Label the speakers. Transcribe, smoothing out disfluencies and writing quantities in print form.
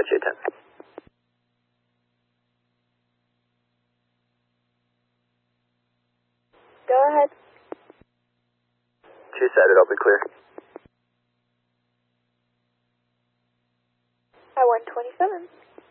Speaker 1: What's your 10?
Speaker 2: Go ahead.
Speaker 1: 2-sided, I'll be clear.
Speaker 2: I 127.